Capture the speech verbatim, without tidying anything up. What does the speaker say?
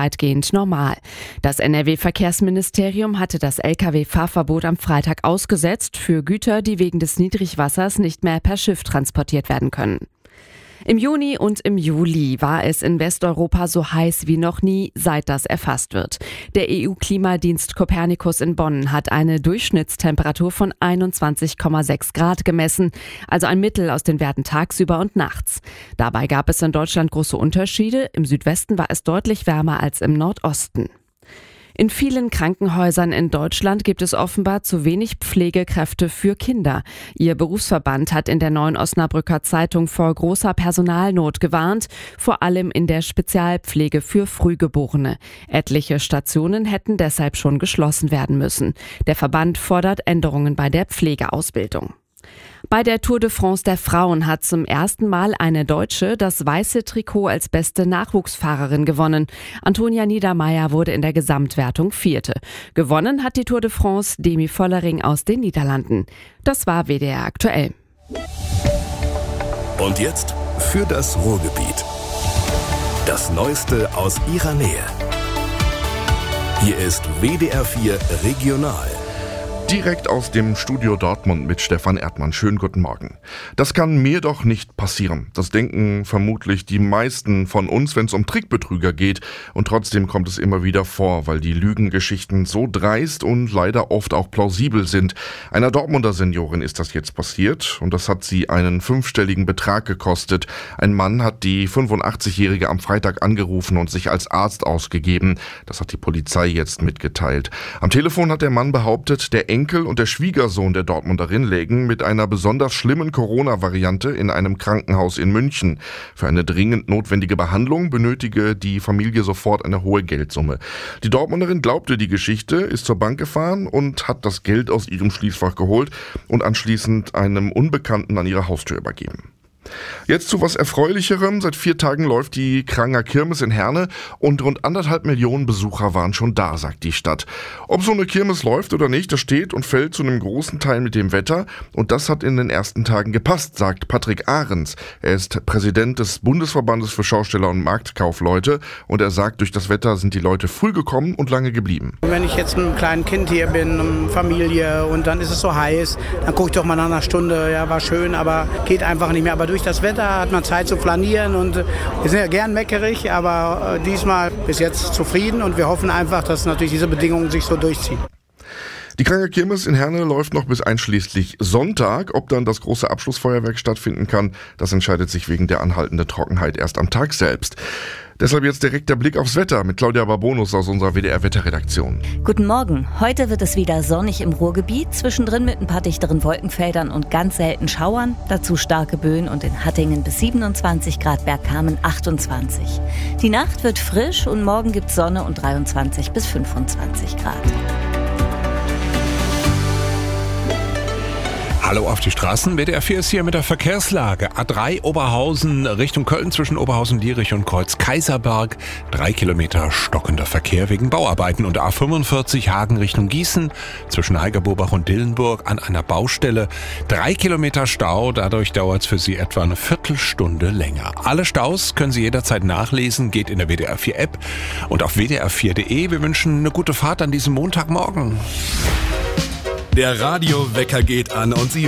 weitgehend normal. Das N R W-Verkehrsministerium hatte das L K W-Fahrverbot am Freitag ausgesetzt für Güter, die wegen des Niedrigwassers nicht mehr per Schiff transportiert werden können. Im Juni und im Juli war es in Westeuropa so heiß wie noch nie, seit das erfasst wird. Der E U-Klimadienst Copernicus in Bonn hat eine Durchschnittstemperatur von einundzwanzig Komma sechs Grad gemessen, also ein Mittel aus den Werten tagsüber und nachts. Dabei gab es in Deutschland große Unterschiede. Im Südwesten war es deutlich wärmer als im Nordosten. In vielen Krankenhäusern in Deutschland gibt es offenbar zu wenig Pflegekräfte für Kinder. Ihr Berufsverband hat in der Neuen Osnabrücker Zeitung vor großer Personalnot gewarnt, vor allem in der Spezialpflege für Frühgeborene. Etliche Stationen hätten deshalb schon geschlossen werden müssen. Der Verband fordert Änderungen bei der Pflegeausbildung. Bei der Tour de France der Frauen hat zum ersten Mal eine Deutsche das weiße Trikot als beste Nachwuchsfahrerin gewonnen. Antonia Niedermeier wurde in der Gesamtwertung Vierte. Gewonnen hat die Tour de France Demi Vollering aus den Niederlanden. Das war W D R aktuell. Und jetzt für das Ruhrgebiet. Das Neueste aus ihrer Nähe. Hier ist W D R vier Regional. Direkt aus dem Studio Dortmund mit Stefan Erdmann. Schönen guten Morgen. Das kann mir doch nicht passieren. Das denken vermutlich die meisten von uns, wenn es um Trickbetrüger geht. Und trotzdem kommt es immer wieder vor, weil die Lügengeschichten so dreist und leider oft auch plausibel sind. Einer Dortmunder Seniorin ist das jetzt passiert und das hat sie einen fünfstelligen Betrag gekostet. Ein Mann hat die fünfundachtzigjährige am Freitag angerufen und sich als Arzt ausgegeben. Das hat die Polizei jetzt mitgeteilt. Am Telefon hat der Mann behauptet, der Enkel und der Schwiegersohn der Dortmunderin lägen mit einer besonders schlimmen Corona-Variante in einem Krankenhaus in München. Für eine dringend notwendige Behandlung benötige die Familie sofort eine hohe Geldsumme. Die Dortmunderin glaubte die Geschichte, ist zur Bank gefahren und hat das Geld aus ihrem Schließfach geholt und anschließend einem Unbekannten an ihre Haustür übergeben. Jetzt zu was Erfreulicherem. Seit vier Tagen läuft die Kranger Kirmes in Herne und rund anderthalb Millionen Besucher waren schon da, sagt die Stadt. Ob so eine Kirmes läuft oder nicht, das steht und fällt zu einem großen Teil mit dem Wetter und das hat in den ersten Tagen gepasst, sagt Patrick Ahrens. Er ist Präsident des Bundesverbandes für Schausteller und Marktkaufleute und er sagt, durch das Wetter sind die Leute früh gekommen und lange geblieben. Wenn ich jetzt mit einem kleinen Kind hier bin, eine Familie und dann ist es so heiß, dann gucke ich doch mal nach einer Stunde, ja war schön, aber geht einfach nicht mehr. Aber durch das Wetter hat man Zeit zu flanieren und wir sind ja gern meckerig, aber diesmal bis jetzt zufrieden und wir hoffen einfach, dass natürlich diese Bedingungen sich so durchziehen. Die Kranger Kirmes in Herne läuft noch bis einschließlich Sonntag. Ob dann das große Abschlussfeuerwerk stattfinden kann, das entscheidet sich wegen der anhaltenden Trockenheit erst am Tag selbst. Deshalb jetzt direkt der Blick aufs Wetter mit Claudia Barbonus aus unserer W D R-Wetterredaktion. Guten Morgen. Heute wird es wieder sonnig im Ruhrgebiet, zwischendrin mit ein paar dichteren Wolkenfeldern und ganz selten Schauern. Dazu starke Böen und in Hattingen bis siebenundzwanzig Grad, Bergkamen achtundzwanzig. Die Nacht wird frisch und morgen gibt's Sonne und dreiundzwanzig bis fünfundzwanzig Grad. Hallo auf die Straßen. W D R vier ist hier mit der Verkehrslage. A drei Oberhausen Richtung Köln zwischen Oberhausen-Lierich und Kreuz Kaiserberg. Drei Kilometer stockender Verkehr wegen Bauarbeiten. Und A fünfundvierzig Hagen Richtung Gießen zwischen Heigerbobach und Dillenburg an einer Baustelle. Drei Kilometer Stau. Dadurch dauert es für Sie etwa eine Viertelstunde länger. Alle Staus können Sie jederzeit nachlesen. Geht in der W D R vier App und auf w d r vier punkt de. Wir wünschen eine gute Fahrt an diesem Montagmorgen. Der Radiowecker geht an und Sie